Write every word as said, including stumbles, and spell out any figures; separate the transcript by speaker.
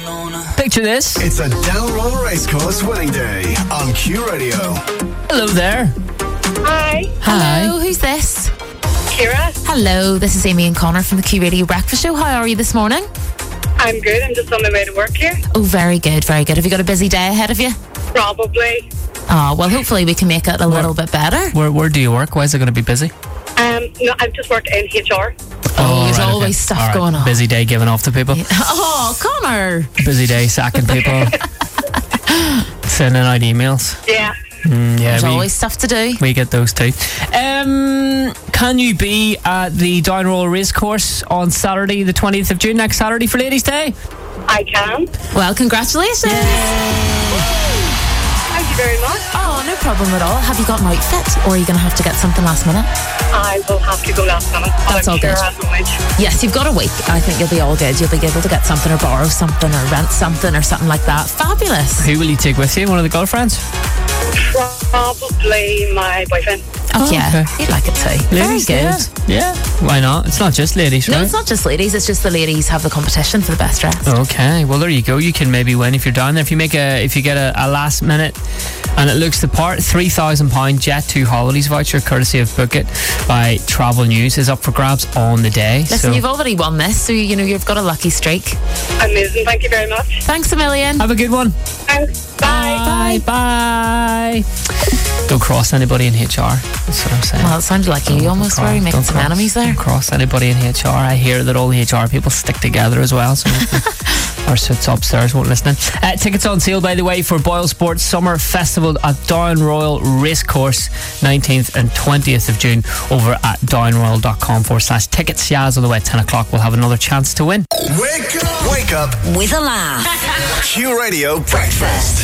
Speaker 1: Picture this.
Speaker 2: It's a Downroll Racecourse winning day on Q Radio.
Speaker 1: Hello there.
Speaker 3: Hi.
Speaker 1: Hi.
Speaker 4: Hello, who's this?
Speaker 3: Kira.
Speaker 4: Hello, this is Amy and Connor from the Q Radio Breakfast Show. How are you this morning?
Speaker 3: I'm good. I'm just on my way to work here.
Speaker 4: Oh, very good, very good. Have you got a busy day ahead of you?
Speaker 3: Probably.
Speaker 4: Oh, well, hopefully we can make it a little bit better.
Speaker 1: Where where do you work? Why is it going to be busy?
Speaker 3: Um, no, I'm just working in H R.
Speaker 4: Oh, there's
Speaker 1: right,
Speaker 4: always
Speaker 1: okay.
Speaker 4: stuff
Speaker 1: All right.
Speaker 4: going on.
Speaker 1: Busy day giving off to people.
Speaker 4: Oh, Connor.
Speaker 1: Busy day sacking people. Sending out emails.
Speaker 3: Yeah.
Speaker 1: Mm, yeah,
Speaker 4: There's
Speaker 1: we,
Speaker 4: always stuff to do.
Speaker 1: we get those too. Um, can you be at the Downroll Racecourse on Saturday, the twentieth of June, next Saturday for Ladies' Day?
Speaker 3: I can.
Speaker 4: Well, congratulations.
Speaker 3: Thank you very much.
Speaker 4: Oh, no problem at all. Have you got an outfit, or are you going to have to get something last minute?
Speaker 3: I will have to go last minute. but
Speaker 4: That's
Speaker 3: I'm
Speaker 4: all
Speaker 3: sure
Speaker 4: good.
Speaker 3: I'll manage.
Speaker 4: Yes, you've got a week. I think you'll be all good. You'll be able to get something or borrow something or rent something or something like that. Fabulous.
Speaker 1: Who will you take with you? One of the girlfriends?
Speaker 3: Probably my boyfriend.
Speaker 4: Oh,
Speaker 1: Oh,
Speaker 4: yeah.
Speaker 1: okay.
Speaker 4: He'd like it too.
Speaker 1: Ladies,
Speaker 4: Very good.
Speaker 1: Yeah. yeah. Why not? It's not just ladies,
Speaker 4: No,
Speaker 1: right?
Speaker 4: it's not just ladies. It's just the ladies have the competition for the best dress.
Speaker 1: Okay, well there you go. You can maybe win if you're down there. If you make a, if you get a, a last minute, and it looks the part, three thousand pound Jet two holidays voucher, courtesy of Book It by Travel News, is up for grabs on the day.
Speaker 4: Listen,
Speaker 1: so
Speaker 4: you've already won this, so you know you've got a lucky streak.
Speaker 3: Amazing. Thank you very much.
Speaker 4: Thanks a million.
Speaker 1: have a good one.
Speaker 3: Thanks. Bye.
Speaker 1: Bye bye. Don't cross anybody in H R. That's what I'm saying.
Speaker 4: Well, it sounded like you almost
Speaker 1: Don't
Speaker 4: were. You
Speaker 1: cross-
Speaker 4: making
Speaker 1: don't
Speaker 4: some
Speaker 1: cross-
Speaker 4: enemies there.
Speaker 1: Don't cross anybody in H R. I hear that all the H R people stick together as well. So our suits upstairs won't listen. Uh, tickets on sale, by the way, for Boyle Sports Summer Festival at Downroyal Racecourse, nineteenth and twentieth of June, over at downroyal.com forward slash tickets. Yaz on the way at ten o'clock. We'll have another chance to win.
Speaker 2: Wake up! Wake up
Speaker 5: With a laugh.
Speaker 2: Q Radio Breakfast.